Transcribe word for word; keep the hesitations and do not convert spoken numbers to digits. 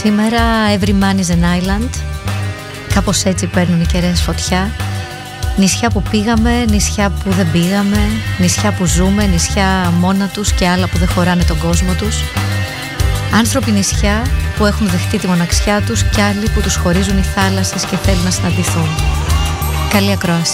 σήμερα Every Man is an Island. Κάπως έτσι παίρνουν οι κεραίες φωτιά. Νησιά που πήγαμε, νησιά που δεν πήγαμε, νησιά που ζούμε, νησιά μόνα τους και άλλα που δεν χωράνε τον κόσμο τους. Άνθρωποι νησιά που έχουν δεχτεί τη μοναξιά τους και άλλοι που τους χωρίζουν οι θάλασσες και θέλουν να συναντηθούν. Καλή ακρόαση.